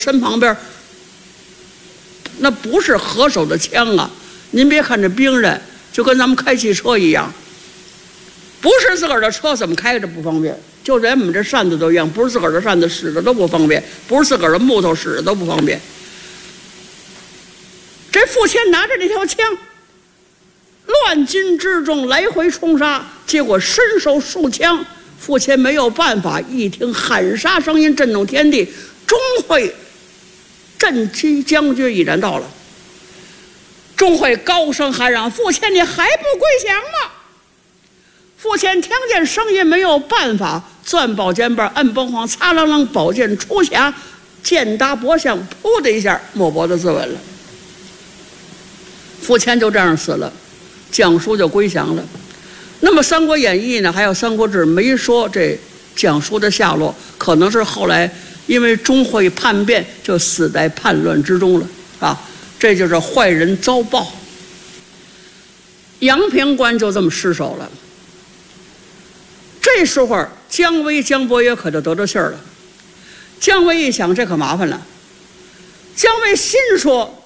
身旁边，那不是合手的枪啊！您别看这兵刃，就跟咱们开汽车一样，不是自个儿的车怎么开着不方便，就连我们这扇子都一样，不是自个儿的扇子使着都不方便，不是自个儿的木头使着都不方便。这傅谦拿着这条枪，乱军之中来回冲杀，结果身受数枪，傅谦没有办法，一听喊杀声音震动天地，钟会镇击将军已然到了。钟会高声喊嚷：“傅谦，你还不归降吗？”傅谦听见声音，没有办法，攥宝剑把摁崩簧，擦啷啷，宝剑出匣，剑搭脖项，噗的一下，抹脖子自刎了。傅谦就这样死了，蒋叔就归降了。那么《三国演义》呢，还有《三国志》没说这蒋叔的下落，可能是后来因为钟会叛变，就死在叛乱之中了啊！这就是坏人遭报。阳平关就这么失守了。这时候，姜维、姜伯约可就得着信儿了。姜维一想，这可麻烦了。姜维心说：